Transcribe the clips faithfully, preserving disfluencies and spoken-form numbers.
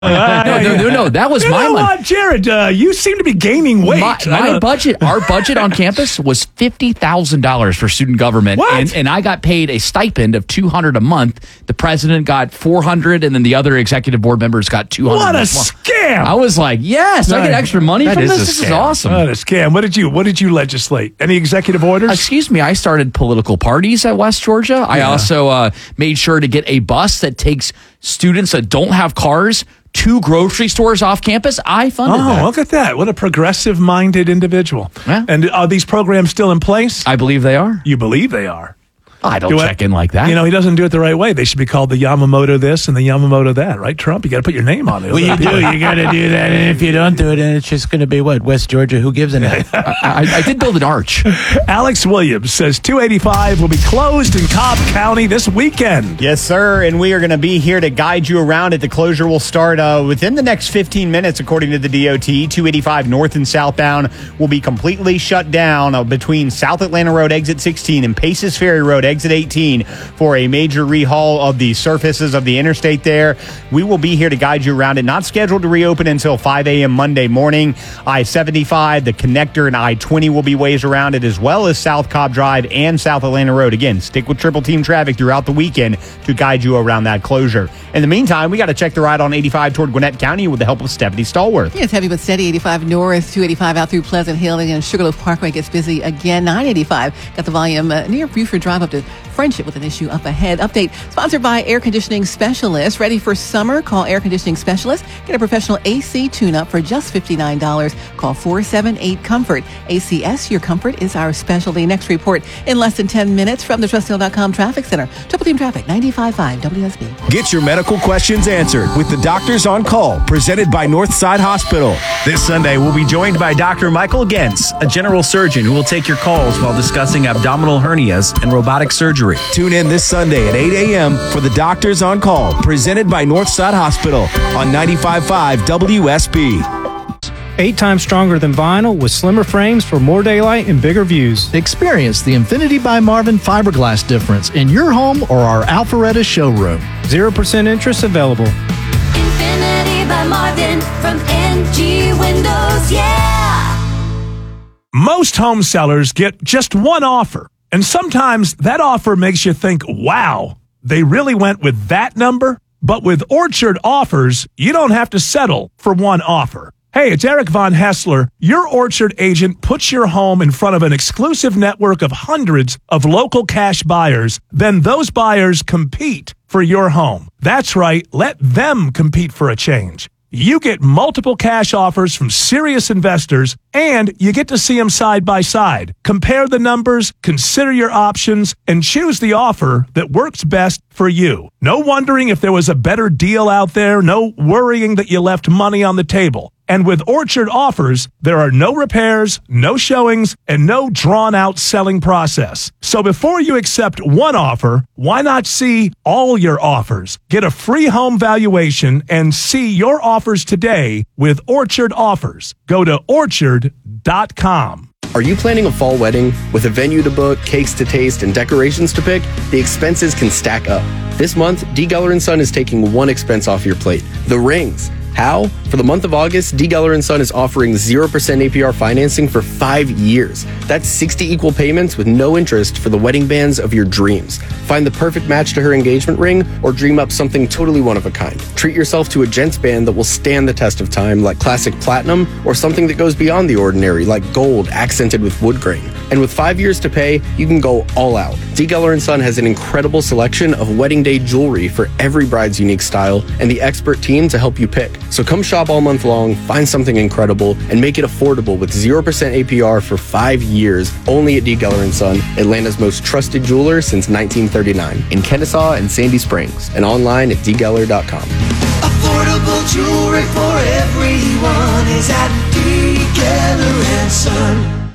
Uh, no, no, no, no. That was you my know money. what, Jared? Uh, you seem to be gaining weight. My, my budget, our budget on campus was fifty thousand dollars for student government. What? And, and I got paid a stipend of two hundred dollars a month. The president got four hundred dollars, and then the other executive board members got two hundred dollars. What a scam. I was like, yes, I get extra money That from is this. a This is scam. awesome. What a scam. What did you What did you legislate? Any executive orders? Excuse me, I started political parties at West Georgia. I Yeah. also uh, made sure to get a bus that takes students that don't have cars to grocery stores off campus. I funded Oh, that. look at that. What a progressive-minded individual. Yeah. And are these programs still in place? I believe they are. You believe they are. I don't Do check I- in like that. You know, he doesn't do it the right way. They should be called the Yamamoto this and the Yamamoto that, right, Trump? You got to put your name on it. Well, you do. You got to do that. And if you don't do it, then it's just going to be what? West Georgia? Who gives an F? I, I, I did build an arch. Alex Williams says two eighty-five will be closed in Cobb County this weekend. Yes, sir. And we are going to be here to guide you around it. The closure will start uh, within the next fifteen minutes, according to the D O T. two eighty-five north and southbound will be completely shut down uh, between South Atlanta Road exit sixteen and Paces Ferry Road exit eighteen for a major rehaul of the surfaces of the interstate there. We will be here to guide you around it. Not scheduled to reopen until five a.m. Monday morning. I seventy-five, the connector, and I twenty will be ways around it, as well as South Cobb Drive and South Atlanta Road. Again, stick with triple team traffic throughout the weekend to guide you around that closure. In the meantime, we got to check the ride on eighty-five toward Gwinnett County with the help of Stephanie Stallworth. Yeah, it's heavy but steady. eighty-five north, two eighty-five out through Pleasant Hill, and Sugarloaf Parkway gets busy again. nine eighty-five got the volume uh, near Buford Drive up to Friendship with an issue up ahead. Update sponsored by Air Conditioning Specialist. Ready for summer? Call Air Conditioning Specialist. Get a professional A C tune-up for just fifty-nine dollars. Call four seven eight comfort. A C S, your comfort is our specialty. Next report in less than ten minutes from the Trust Hill dot com Traffic Center. Triple Team Traffic, ninety-five point five W S B. Get your medical questions answered with the Doctors on Call, presented by Northside Hospital. This Sunday, we'll be joined by Doctor Michael Gentz, a general surgeon who will take your calls while discussing abdominal hernias and robotic surgery. Tune in this Sunday at eight a.m. for the Doctors on Call, presented by Northside Hospital on ninety-five point five W S B. Eight times stronger than vinyl with slimmer frames for more daylight and bigger views. Experience the Infinity by Marvin fiberglass difference in your home or our Alpharetta showroom. zero percent interest available. Infinity by Marvin from N G Windows, yeah! Most home sellers get just one offer. And sometimes that offer makes you think, wow, they really went with that number? But with Orchard Offers, you don't have to settle for one offer. Hey, it's Eric Von Hessler. Your Orchard agent puts your home in front of an exclusive network of hundreds of local cash buyers. Then those buyers compete for your home. That's right. Let them compete for a change. You get multiple cash offers from serious investors, and you get to see them side by side. Compare the numbers, consider your options, and choose the offer that works best for you. No wondering if there was a better deal out there, no worrying that you left money on the table. And with Orchard Offers, there are no repairs, no showings, and no drawn-out selling process. So before you accept one offer, why not see all your offers? Get a free home valuation and see your offers today with Orchard Offers. Go to orchard dot com. Are you planning a fall wedding with a venue to book, cakes to taste, and decorations to pick? The expenses can stack up. This month, D. Geller and Son is taking one expense off your plate: the rings. How? For the month of August, D. Geller and Son is offering zero percent A P R financing for five years. That's sixty equal payments with no interest for the wedding bands of your dreams. Find the perfect match to her engagement ring or dream up something totally one of a kind. Treat yourself to a gents band that will stand the test of time, like classic platinum, or something that goes beyond the ordinary, like gold accented with wood grain. And with five years to pay, you can go all out. D. Geller and Son has an incredible selection of wedding day jewelry for every bride's unique style and the expert team to help you pick. So come shop all month long, find something incredible, and make it affordable with zero percent A P R for five years, only at D. Geller and Son, Atlanta's most trusted jeweler since nineteen thirty-nine, in Kennesaw and Sandy Springs, and online at d geller dot com. Affordable jewelry for everyone is at D. Geller and Son.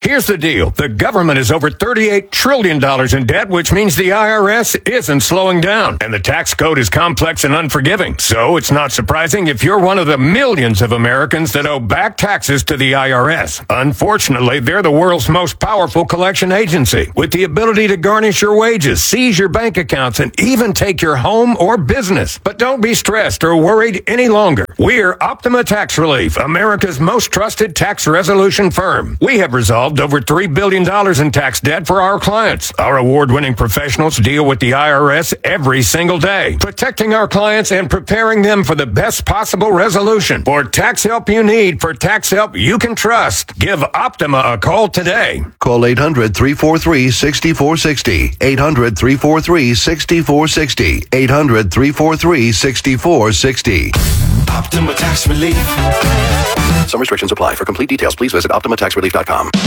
Here's the deal. The government is over thirty-eight trillion dollars in debt, which means the I R S isn't slowing down. And the tax code is complex and unforgiving. So it's not surprising if you're one of the millions of Americans that owe back taxes to the I R S. Unfortunately, they're the world's most powerful collection agency, with the ability to garnish your wages, seize your bank accounts, and even take your home or business. But don't be stressed or worried any longer. We're Optima Tax Relief, America's most trusted tax resolution firm. We have resolved over three billion dollars in tax debt for our clients. Our award-winning professionals deal with the I R S every single day, protecting our clients and preparing them for the best possible resolution. For tax help you need, for tax help you can trust, give Optima a call today. Call eight hundred, three four three, six four six zero. eight hundred, three four three, six four six zero. eight hundred, three four three, six four six zero. Optima Tax Relief. Some restrictions apply. For complete details, please visit optima tax relief dot com.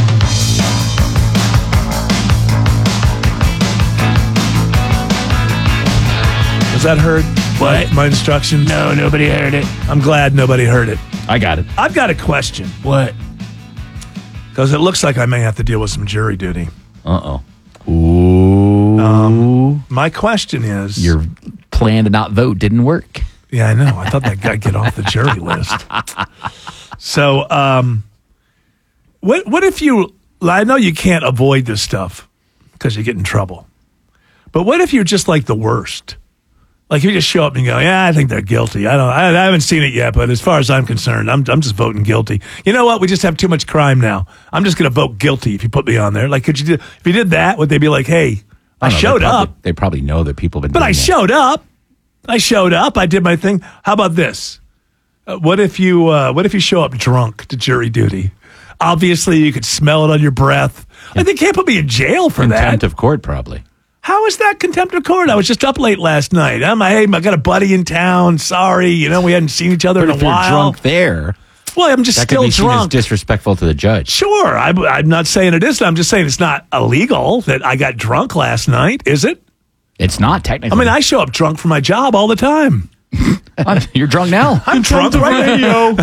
Was that heard? What? My instructions? No, nobody heard it. I'm glad nobody heard it. I got it. I've got a question. What? Because it looks like I may have to deal with some jury duty. Uh-oh. Ooh. Um, my question is... Your plan to not vote didn't work. Yeah, I know. I thought that guy get off the jury list. So, um, what what if you... I know you can't avoid this stuff because you get in trouble. But what if you're just like the worst? Like you just show up and go, yeah, I think they're guilty. I don't. I, I haven't seen it yet, but as far as I'm concerned, I'm I'm just voting guilty. You know what? We just have too much crime now. I'm just going to vote guilty if you put me on there. Like, could you do, if you did that? Would they be like, hey, I, I know, showed they probably, up? They probably know that people have been. But doing I that. showed up. I showed up. I did my thing. How about this? Uh, what if you uh, What if you show up drunk to jury duty? Obviously, you could smell it on your breath. Yeah. Like, they can't put me in jail for Contempt that. Contempt of court, probably. How is that contempt of court? I was just up late last night. I'm, hey, I got a buddy in town. Sorry, you know, we hadn't seen each other But in if a you're while. drunk there, well, I'm just that still could be seen drunk. as disrespectful to the judge. Sure, I, I'm not saying it is. I'm just saying it's not illegal that I got drunk last night, is it? It's not technically. I mean, I show up drunk for my job all the time. You're drunk now. I'm drunk on the radio.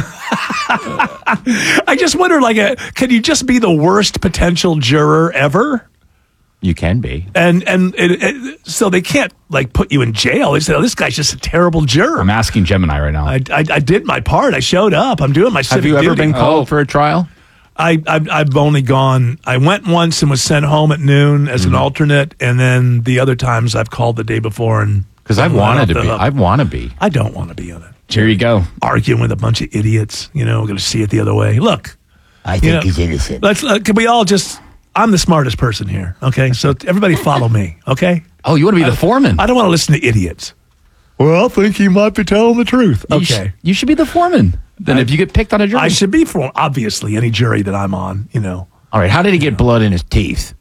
I just wonder, like, a, can you just be the worst potential juror ever? You can be. And and it, it, so they can't, like, put you in jail. They say, oh, this guy's just a terrible juror. I'm asking Gemini right now. I, I, I did my part. I showed up. I'm doing my civic Have you ever duty. been called Oh. for a trial? I, I've, I've only gone, I went once and was sent home at noon as Mm-hmm. an alternate, and then the other times I've called the day before. and Because I and wanted let to off be. the hook. I want to be. I don't want to be on it. Here you go. Arguing with a bunch of idiots, you know, going to see it the other way. Look, I you think know, he's innocent. let's, uh, can we all just, I'm the smartest person here, okay? So everybody follow me, okay? Oh, you want to be the foreman? I don't want to listen to idiots. Well, I think he might be telling the truth. You Okay. sh- you should be the foreman. Then I- if you get picked on a jury. I should be for, obviously, any jury that I'm on, you know. All right. How did he get blood in his teeth?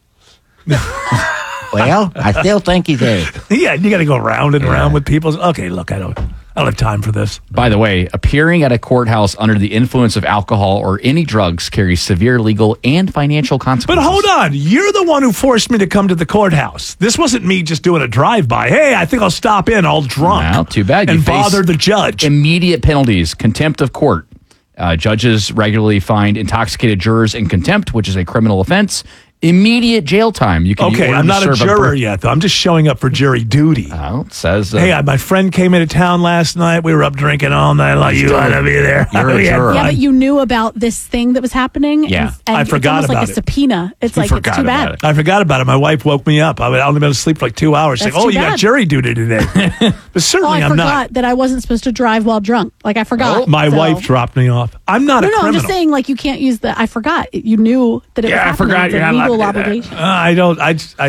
Well, I still think he's there. Yeah, you got to go round and round with people. Okay, look, I don't, I don't have time for this. By the way, appearing at a courthouse under the influence of alcohol or any drugs carries severe legal and financial But consequences. hold on, you're the one who forced me to come to the courthouse. This wasn't me just doing a drive-by. Hey, I think I'll stop in all drunk. Well, too bad. You And face bother the judge. Immediate penalties, contempt of court. Uh, judges regularly find intoxicated jurors in contempt, which is a criminal offense. Immediate jail time. You can be Okay, ordered I'm to not a serve juror br- yet, though. I'm just showing up for jury duty. Well, it says. Uh, Hey, I, my friend came into town last night. We were up drinking all night. Like, you want to be there? You're a We had juror. Yeah, fun. but you knew about this thing that was happening. Yeah. and, and I forgot it's almost about like a it. subpoena. It's You like forgot it's too about bad. it. I forgot about it. My wife woke me up. I would only been able to sleep for like two hours. That's Saying, "Oh, too you got bad. jury duty today." But Oh, certainly, I I'm forgot not. that I wasn't supposed to drive while drunk. Like I forgot. My So- wife dropped me off. I'm not No, a no, I'm criminal. just saying, like you can't use the. I forgot. You knew that it Yeah, I was happening. forgot It's you're a not allowed legal to do that. obligation. Uh, I don't. I, I.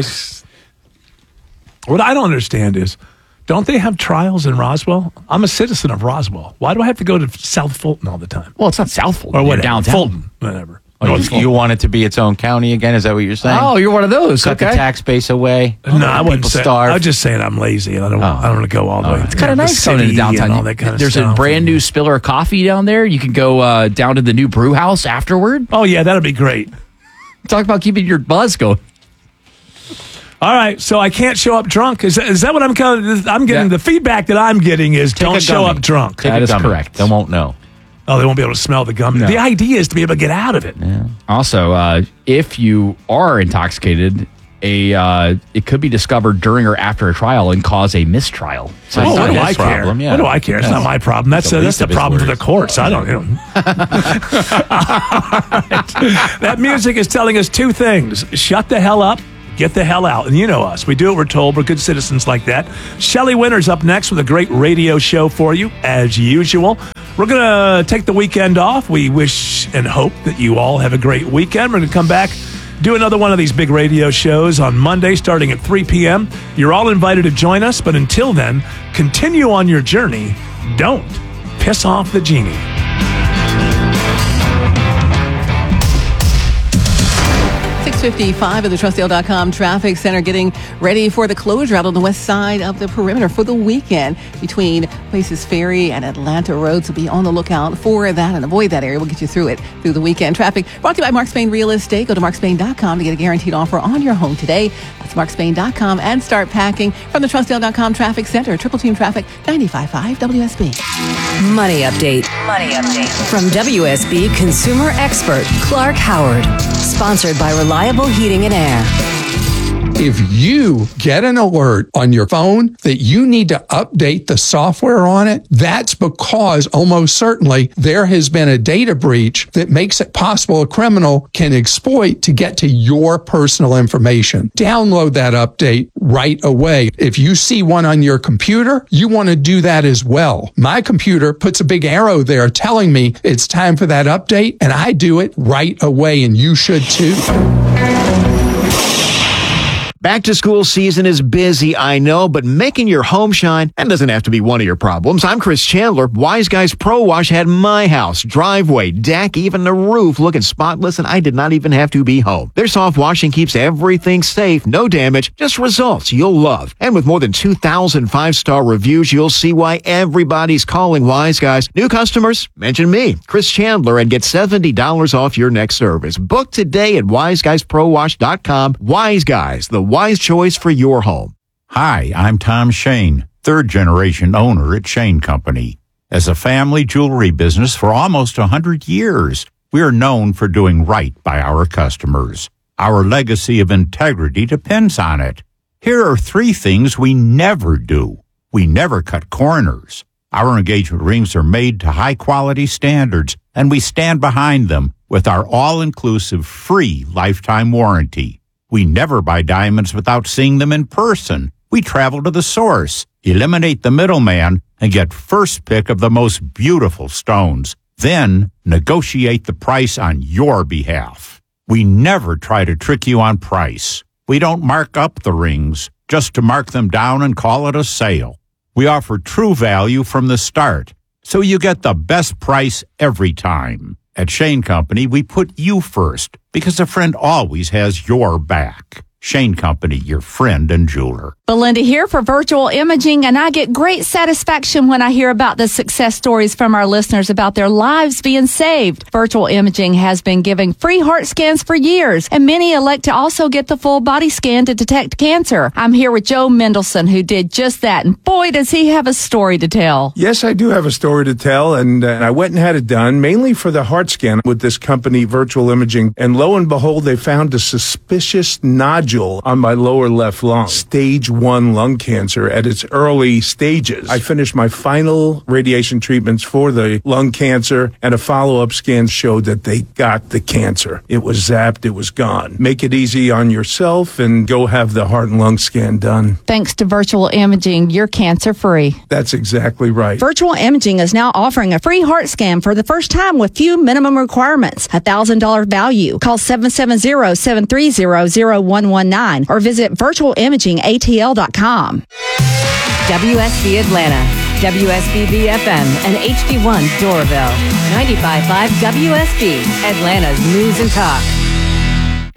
What I don't understand is, don't they have trials in Roswell? I'm a citizen of Roswell. Why do I have to go to South Fulton all the time? Well, it's not South Fulton. Or You're whatever. downtown. Fulton, whatever. Oh, North you, Fulton. you want it to be its own county again? Is that what you're saying? Oh, you're one of those. Cut okay. the tax base away. No, I People wouldn't say. starve. I was just saying I'm lazy and I don't. Oh. I don't want to go all the way. It's to Kind of the nice going into city downtown. and all that kind of There's stuff. a brand new Spiller coffee down there. You can go uh, down to the new brew house afterward. Oh yeah, that'd be great. Talk about keeping your buzz going. All right, so I can't show up drunk. Is that, is that what I'm kind of, I'm getting? Yeah. The feedback that I'm getting is Take don't a show gummy. up drunk. Take That a is gummy. correct. They won't know. Oh, they won't be able to smell the gum. No. The idea is to be able to get out of it. Also, uh, if you are intoxicated, a uh, it could be discovered during or after a trial and cause a mistrial. So oh, it's what not do his I care? problem, yeah. What do I care? It's That's- not my problem. That's the uh, that's least the of his problem for the worries. courts. I don't. You know. That music is telling us two things: shut the hell up, get the hell out. And you know us. We do what we're told. We're good citizens like that. Shelley Winter's up next with a great radio show for you, as usual. We're going to take the weekend off. We wish and hope that you all have a great weekend. We're going to come back, do another one of these big radio shows on Monday starting at three p.m. You're all invited to join us, but until then, continue on your journey. Don't piss off the genie. six fifty-five at the Trustdale dot com Traffic Center, getting ready for the closure out on the west side of the perimeter for the weekend between Places Ferry and Atlanta Road. So be on the lookout for that and avoid that area. We'll get you through it through the weekend. Traffic brought to you by Mark Spain Real Estate. Go to mark spain dot com to get a guaranteed offer on your home today. That's mark spain dot com and start packing. From the Trustdale dot com Traffic Center, Triple Team Traffic, ninety-five point five W S B. Money update. Money update. From W S B consumer expert Clark Howard. Sponsored by Reliable Heating and Air. If you get an alert on your phone that you need to update the software on it, that's because almost certainly there has been a data breach that makes it possible a criminal can exploit to get to your personal information. Download that update right away. If you see one on your computer, you want to do that as well. My computer puts a big arrow there telling me it's time for that update, and I do it right away, and you should too. Back to school season is busy, I know, but making your home shine, that doesn't have to be one of your problems. I'm Chris Chandler. Wise Guys Pro Wash had my house, driveway, deck, even the roof looking spotless, and I did not even have to be home. Their soft washing keeps everything safe, no damage, just results you'll love. And with more than two thousand five-star reviews, you'll see why everybody's calling Wise Guys. New customers, mention me, Chris Chandler, and get seventy dollars off your next service. Book today at wise guys pro wash dot com. Wise Guys, the wise choice for your home. Hi, I'm Tom Shane, third generation owner at Shane Company. As a family jewelry business for almost one hundred years, we are known for doing right by our customers. Our legacy of integrity depends on it. Here are three things we never do. We never cut corners. Our engagement rings are made to high quality standards, and we stand behind them with our all-inclusive free lifetime warranty. We never buy diamonds without seeing them in person. We travel to the source, eliminate the middleman, and get first pick of the most beautiful stones. Then negotiate the price on your behalf. We never try to trick you on price. We don't mark up the rings just to mark them down and call it a sale. We offer true value from the start, so you get the best price every time. At Shane Company, we put you first because a friend always has your back. Shane Company, your friend and jeweler. Belinda here for Virtual Imaging, and I get great satisfaction when I hear about the success stories from our listeners about their lives being saved. Virtual Imaging has been giving free heart scans for years, and many elect to also get the full body scan to detect cancer. I'm here with Joe Mendelson, who did just that, and boy, does he have a story to tell. Yes, I do have a story to tell, and uh, I went and had it done, mainly for the heart scan with this company, Virtual Imaging, and lo and behold, they found a suspicious nodule on my lower left lung, stage one lung cancer at its early stages. I finished my final radiation treatments for the lung cancer, and a follow-up scan showed that they got the cancer. It was zapped, it was gone. Make it easy on yourself and go have the heart and lung scan done. Thanks to Virtual Imaging, you're cancer-free. That's exactly right. Virtual Imaging is now offering a free heart scan for the first time with few minimum requirements. A one thousand dollars value. Call seven seven zero, seven three zero, zero one one nine or visit virtual imaging A T L dot com. W S B Atlanta, W S B B F M, and H D one Doraville. ninety-five point five W S B, Atlanta's News and Talk.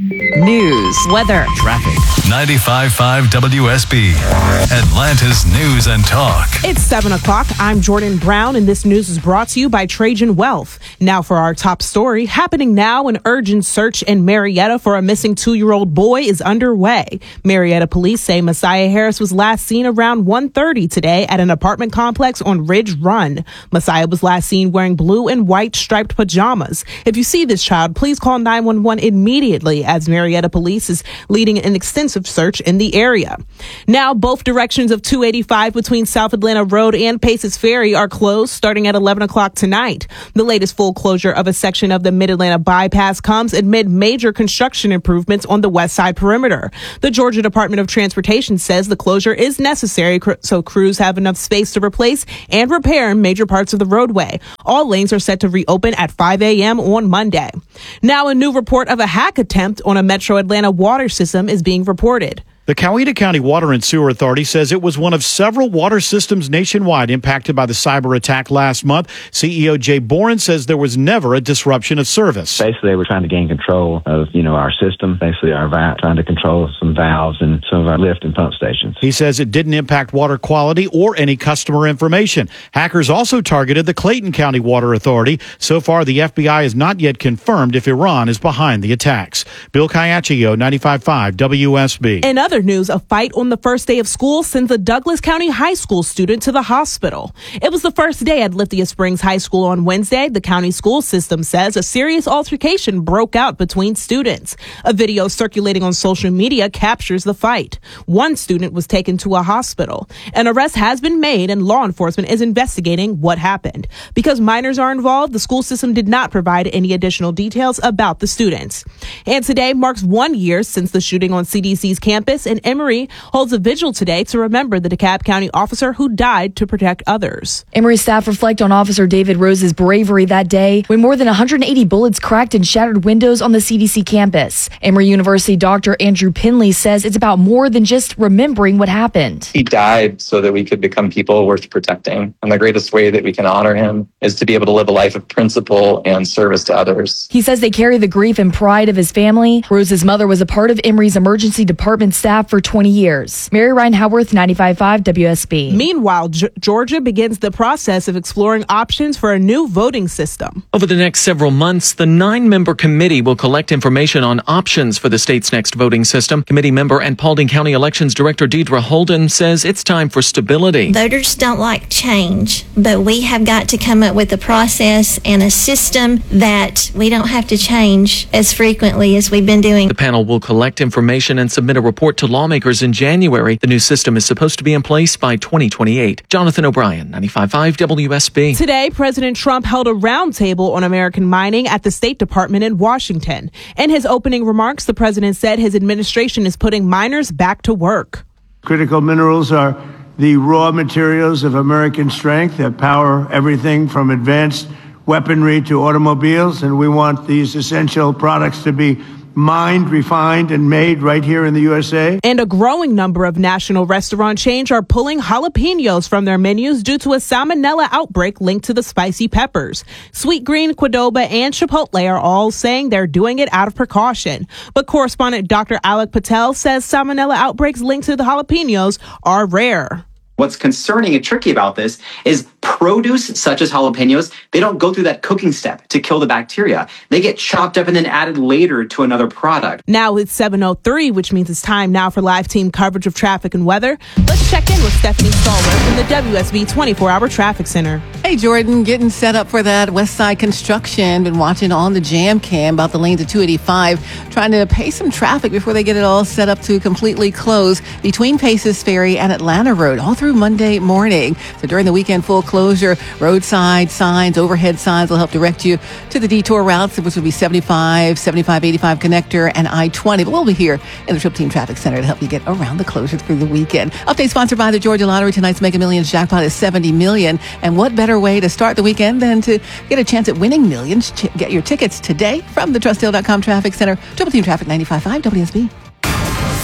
News, weather, traffic. ninety-five point five W S B, Atlanta's News and Talk. It's seven o'clock. I'm Jordan Brown, and this news is brought to you by Trajan Wealth. Now for our top story. Happening now, an urgent search in Marietta for a missing two-year-old boy is underway. Marietta police say Messiah Harris was last seen around one thirty today at an apartment complex on Ridge Run. Messiah was last seen wearing blue and white striped pajamas. If you see this child, please call nine one one immediately, as Marietta police is leading an extensive search in the area. Now, both directions of two eighty-five between South Atlanta Road and Paces Ferry are closed starting at eleven o'clock tonight. The latest full closure of a section of the Mid-Atlanta bypass comes amid major construction improvements on the west side perimeter. The Georgia Department of Transportation says the closure is necessary so crews have enough space to replace and repair major parts of the roadway. All lanes are set to reopen at five a.m. on Monday. Now, a new report of a hack attempt on a Metro Atlanta water system is being reported. The Coweta County Water and Sewer Authority says it was one of several water systems nationwide impacted by the cyber attack last month. C E O Jay Boren says there was never a disruption of service. Basically, they were trying to gain control of, you know, our system, basically our valve, trying to control some valves and some of our lift and pump stations. He says it didn't impact water quality or any customer information. Hackers also targeted the Clayton County Water Authority. So far, the F B I has not yet confirmed if Iran is behind the attacks. Bill Caiaccio, ninety-five point five W S B. In other news, a fight on the first day of school sends a Douglas County high school student to the hospital. It was the first day at Lithia Springs High School on Wednesday. The county school system says a serious altercation broke out between students. A video circulating on social media captures the fight. One student was taken to a hospital. An arrest has been made and law enforcement is investigating what happened. Because minors are involved, the school system did not provide any additional details about the students. And today marks one year since the shooting on C D C's campus, and Emory holds a vigil today to remember the DeKalb County officer who died to protect others. Emory staff reflect on Officer David Rose's bravery that day when more than one hundred eighty bullets cracked and shattered windows on the C D C campus. Emory University Doctor Andrew Pinley says it's about more than just remembering what happened. He died so that we could become people worth protecting. And the greatest way that we can honor him is to be able to live a life of principle and service to others. He says they carry the grief and pride of his family. Rose's mother was a part of Emory's emergency department staff for twenty years. Mary Ryan Howarth, ninety-five point five W S B. Meanwhile, G- Georgia begins the process of exploring options for a new voting system. Over the next several months, the nine-member committee will collect information on options for the state's next voting system. Committee member and Paulding County Elections Director Deidre Holden says it's time for stability. Voters don't like change, but we have got to come up with a process and a system that we don't have to change as frequently as we've been doing. The panel will collect information and submit a report to lawmakers in January. The new system is supposed to be in place by twenty twenty-eight. Jonathan O'Brien, ninety-five point five W S B. Today, President Trump held a roundtable on American mining at the State Department in Washington. In his opening remarks, the president said his administration is putting miners back to work. Critical minerals are the raw materials of American strength that power everything from advanced weaponry to automobiles, and we want these essential products to be mined, refined, and made right here in the U S A. And a growing number of national restaurant chains are pulling jalapenos from their menus due to a salmonella outbreak linked to the spicy peppers. Sweet Green, Qdoba, and Chipotle are all saying they're doing it out of precaution. But correspondent Doctor Alec Patel says salmonella outbreaks linked to the jalapenos are rare. What's concerning and tricky about this is produce such as jalapenos, they don't go through that cooking step to kill the bacteria. They get chopped up and then added later to another product. Now it's seven oh three, which means it's time now for live team coverage of traffic and weather. Let's check in with Stephanie Stallworth from the W S B twenty-four hour Traffic Center. Hey, Jordan, getting set up for that West Side construction. Been watching on the jam cam about the lanes of two eighty-five, trying to pace some traffic before they get it all set up to completely close between Paces Ferry and Atlanta Road all through Monday morning. So during the weekend, full closure, roadside signs, overhead signs will help direct you to the detour routes, which will be seventy-five, seventy-five, eighty-five connector and I twenty. But we'll be here in the Trip Team Traffic Center to help you get around the closure through the weekend. Update sponsored by the Georgia Lottery. Tonight's Mega Millions jackpot is seventy million dollars. And what better way to start the weekend than to get a chance at winning millions? Ch- get your tickets today from the Trustdale dot com Traffic Center. Triple Team Traffic ninety-five point five W S B.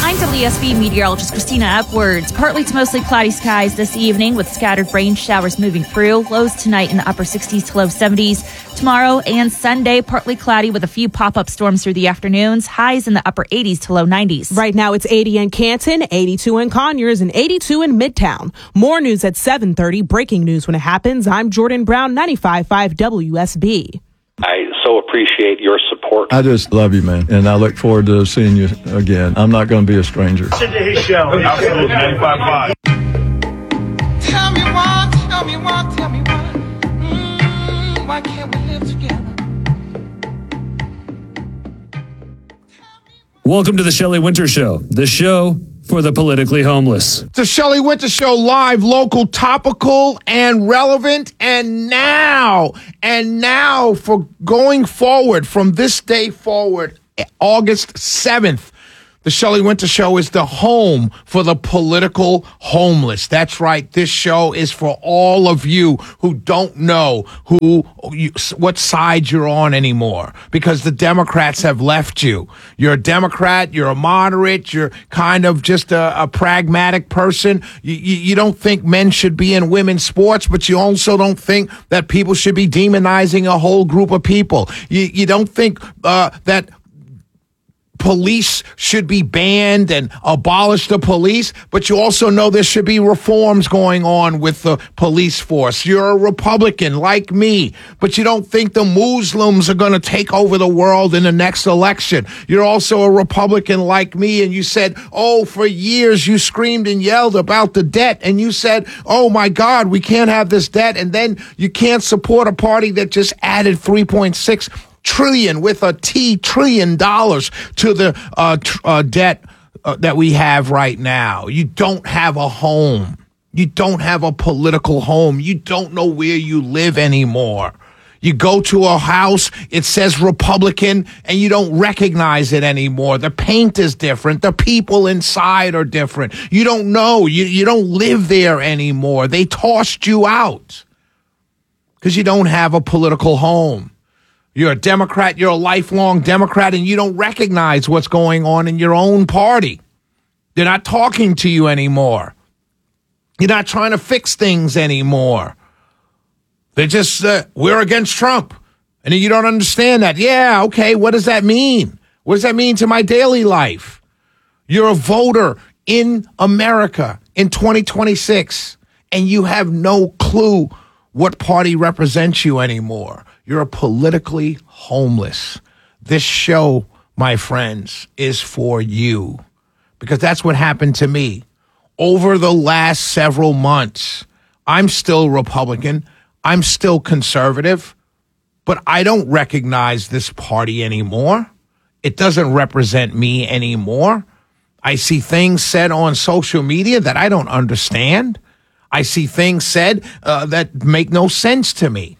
nine W S B meteorologist Christina Upwards. Partly to mostly cloudy skies this evening with scattered rain showers moving through. Lows tonight in the upper sixties to low seventies. Tomorrow and Sunday, partly cloudy with a few pop-up storms through the afternoons. Highs in the upper eighties to low nineties. Right now it's eighty in Canton, eighty-two in Conyers, and eighty-two in Midtown. More news at seven thirty. Breaking news when it happens. I'm Jordan Brown, ninety-five point five W S B. I so appreciate your support. I just love you, man, and I look forward to seeing you again. I'm not going to be a stranger. Listen to his show. Absolutely, ninety-five point five. Tell me why, tell me why, tell me why. Mm, why can't we live together? Welcome to the Shelley Winter Show, the show for the politically homeless. The Shelley Winter Show, live, local, topical, and relevant. And now, and now for going forward, from this day forward, August seventh, the Shelley Winter Show is the home for the political homeless. That's right. This show is for all of you who don't know who, you, what side you're on anymore, because the Democrats have left you. You're a Democrat. You're a moderate. You're kind of just a, a pragmatic person. You, you, you don't think men should be in women's sports, but you also don't think that people should be demonizing a whole group of people. You, you don't think uh, that police should be banned and abolish the police, but you also know there should be reforms going on with the police force. You're a Republican like me, but you don't think the Muslims are going to take over the world in the next election. You're also a Republican like me, and you said, oh, for years you screamed and yelled about the debt, and you said, oh my God, we can't have this debt, and then you can't support a party that just added three point six trillion with a T trillion dollars to the uh, tr- uh, debt uh, that we have right now. You don't have a home. You don't have a political home. You don't know where you live anymore. You go to a house, it says Republican, and you don't recognize it anymore. The paint is different. The people inside are different. You don't know. You, you don't live there anymore. They tossed you out because you don't have a political home. You're a Democrat, you're a lifelong Democrat, and you don't recognize what's going on in your own party. They're not talking to you anymore. You're not trying to fix things anymore. They're just, uh, we're against Trump. And you don't understand that. Yeah, okay, what does that mean? What does that mean to my daily life? You're a voter in America in twenty twenty-six, and you have no clue what party represents you anymore. You're a politically homeless. This show, my friends, is for you, because that's what happened to me. Over the last several months, I'm still Republican. I'm still conservative, but I don't recognize this party anymore. It doesn't represent me anymore. I see things said on social media that I don't understand. I see things said uh, that make no sense to me.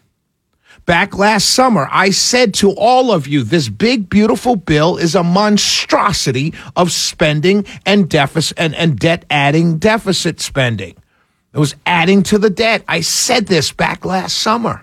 Back last summer, I said to all of you, this big, beautiful bill is a monstrosity of spending and deficit and, and debt-adding deficit spending. It was adding to the debt. I said this back last summer.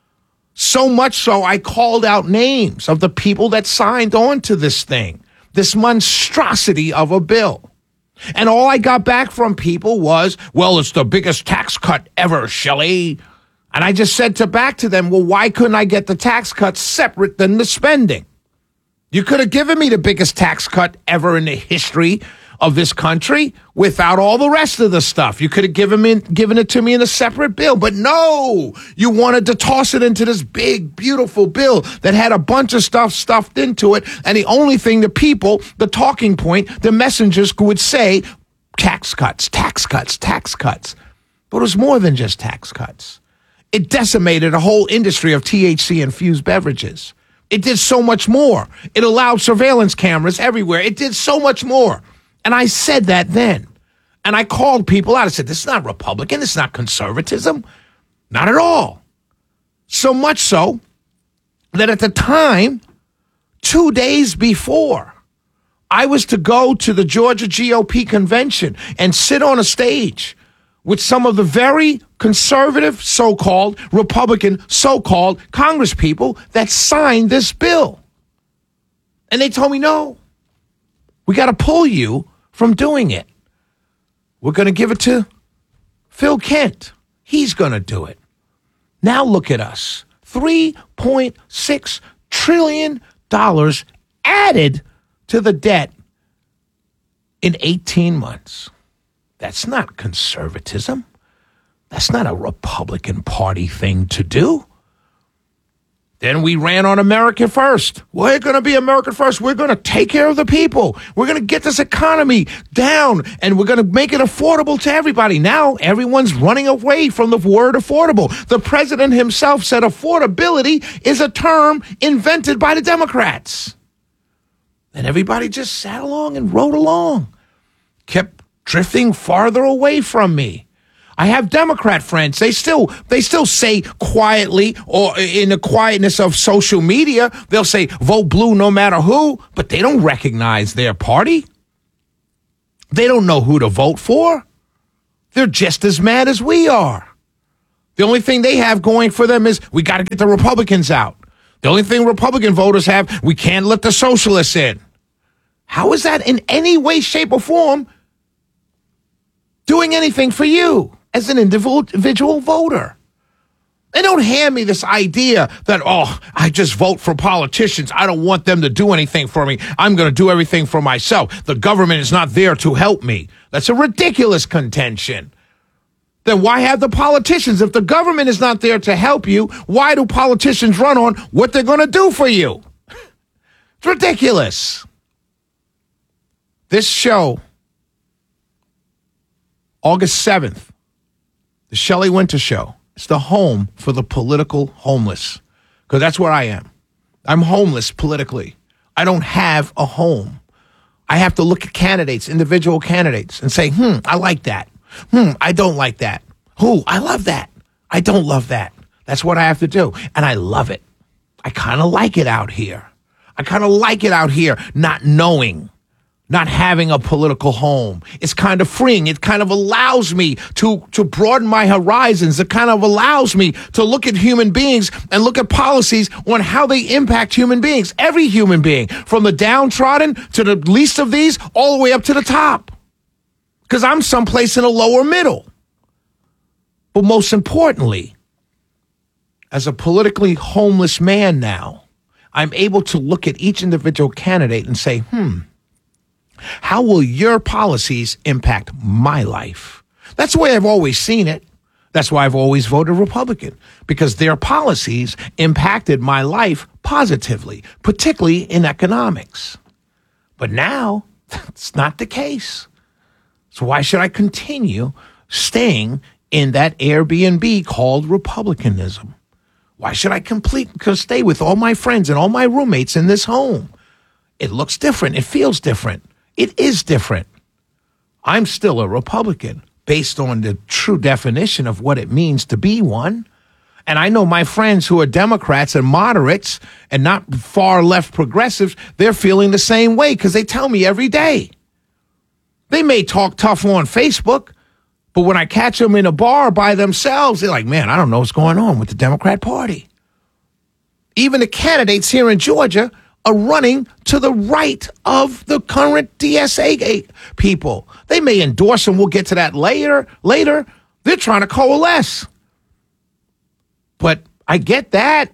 So much so, I called out names of the people that signed on to this thing, this monstrosity of a bill. And all I got back from people was, well, it's the biggest tax cut ever, Shelley. And I just said to back to them, well, why couldn't I get the tax cut separate than the spending? You could have given me the biggest tax cut ever in the history of this country without all the rest of the stuff. You could have given me, given it to me in a separate bill. But no, you wanted to toss it into this big, beautiful bill that had a bunch of stuff stuffed into it. And the only thing the people, the talking point, the messengers would say, tax cuts, tax cuts, tax cuts. But it was more than just tax cuts. It decimated a whole industry of T H C-infused beverages. It did so much more. It allowed surveillance cameras everywhere. It did so much more. And I said that then. And I called people out. I said, this is not Republican. This is not conservatism. Not at all. So much so that at the time, two days before, I was to go to the Georgia G O P convention and sit on a stage with some of the very conservative, so-called, Republican, so-called Congress people that signed this bill. And they told me, no, we got to pull you from doing it. We're going to give it to Phil Kent. He's going to do it. Now look at us. three point six trillion dollars added to the debt in eighteen months. That's not conservatism. That's not a Republican Party thing to do. Then we ran on America First. We're going to be America First. We're going to take care of the people. We're going to get this economy down, and we're going to make it affordable to everybody. Now everyone's running away from the word affordable. The president himself said affordability is a term invented by the Democrats. And everybody just sat along and rode along, kept drifting farther away from me. I have Democrat friends. They still they still say quietly, or in the quietness of social media, they'll say vote blue no matter who, but they don't recognize their party. They don't know who to vote for. They're just as mad as we are. The only thing they have going for them is we got to get the Republicans out. The only thing Republican voters have, we can't let the socialists in. How is that in any way, shape, or form doing anything for you as an individual voter? And don't hand me this idea that, oh, I just vote for politicians. I don't want them to do anything for me. I'm going to do everything for myself. The government is not there to help me. That's a ridiculous contention. Then why have the politicians? If the government is not there to help you, why do politicians run on what they're going to do for you? It's ridiculous. This show, August seventh, the Shelley Winter Show, it's the home for the political homeless, because that's where I am. I'm homeless politically. I don't have a home. I have to look at candidates, individual candidates, and say, hmm, I like that. Hmm, I don't like that. Who? I love that. I don't love that. That's what I have to do. And I love it. I kind of like it out here. I kind of like it out here, not knowing, not having a political home. It's kind of freeing. It kind of allows me to, to broaden my horizons. It kind of allows me to look at human beings and look at policies on how they impact human beings. Every human being, from the downtrodden to the least of these, all the way up to the top. Because I'm someplace in a lower middle. But most importantly, as a politically homeless man now, I'm able to look at each individual candidate and say, hmm, how will your policies impact my life? That's the way I've always seen it. That's why I've always voted Republican, because their policies impacted my life positively, particularly in economics. But now, that's not the case. So why should I continue staying in that Airbnb called Republicanism? Why should I complete stay with all my friends and all my roommates in this home? It looks different. It feels different. It is different. I'm still a Republican based on the true definition of what it means to be one. And I know my friends who are Democrats and moderates and not far left progressives, they're feeling the same way because they tell me every day. They may talk tough on Facebook, but when I catch them in a bar by themselves, they're like, man, I don't know what's going on with the Democrat Party. Even the candidates here in Georgia are running to the right of the current D S A people. They may endorse them. We'll get to that later. Later, they're trying to coalesce. But I get that.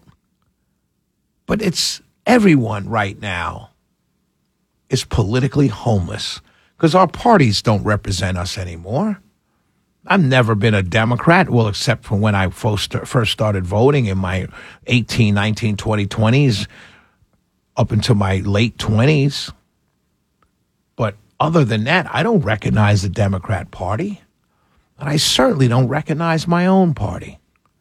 But it's everyone right now is politically homeless because our parties don't represent us anymore. I've never been a Democrat, well, except for when I first started voting in my eighteen, nineteen, twenty, twenties, up into my late twenties. But other than that, I don't recognize the Democrat Party. And I certainly don't recognize my own party.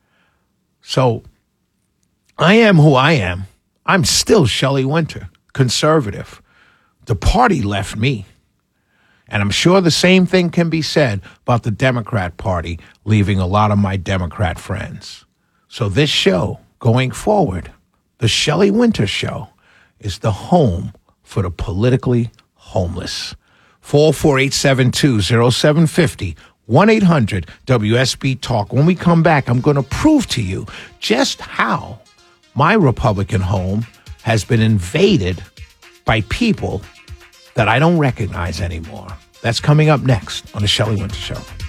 So I am who I am. I'm still Shelley Winter, conservative. The party left me. And I'm sure the same thing can be said about the Democrat Party leaving a lot of my Democrat friends. So this show, going forward, the Shelley Winter Show, is the home for the politically homeless. four four eight seven two zero seven five zero, one eight hundred W S B Talk. When we come back, I'm going to prove to you just how my Republican home has been invaded by people that I don't recognize anymore. That's coming up next on The Shelley Winter Show.